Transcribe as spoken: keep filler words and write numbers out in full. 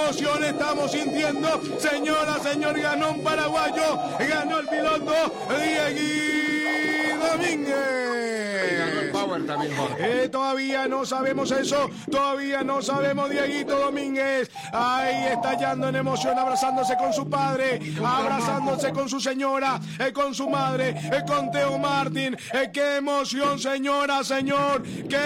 emoción estamos sintiendo. Señora, señor, ganó un paraguayo, ganó el piloto Diego Domínguez. Ganó el Power también, Jorge. Eh, todavía no sabemos eso, todavía no sabemos. Dieguito Domínguez, ahí estallando en emoción, abrazándose con su padre, abrazándose con su señora, eh, con su madre, eh, con Teo Martín. Eh, qué emoción, señora, señor, qué